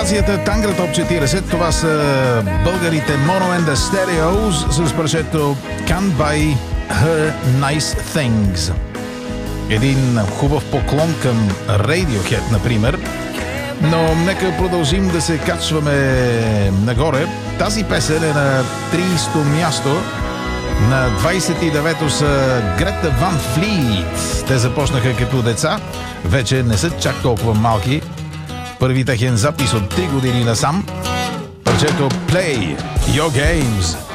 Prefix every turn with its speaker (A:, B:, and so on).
A: формацията Тангра Топ 40. Това са българите Mono and the Stereos с парчето Can't Buy Her Nice Things. Един хубав поклон към Radiohead, например. Но нека продължим да се качваме нагоре. Тази песен е на 30-то място. На 29-то са Грета Ван Флит. Те започнаха като деца. Вече не са чак толкова малки. Първи техен запис от 3 години насам. Парчето Play Your Games.